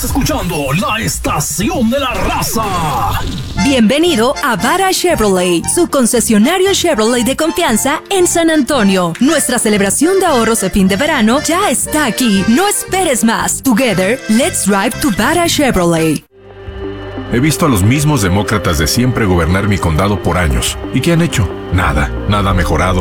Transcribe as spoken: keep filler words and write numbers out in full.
Escuchando la estación de la raza. Bienvenido a Vara Chevrolet, su concesionario Chevrolet de confianza en San Antonio. Nuestra celebración de ahorros de fin de verano ya está aquí. No esperes más. Together, let's drive to Vara Chevrolet. He visto a los mismos demócratas de siempre gobernar mi condado por años. ¿Y qué han hecho? Nada, nada ha mejorado.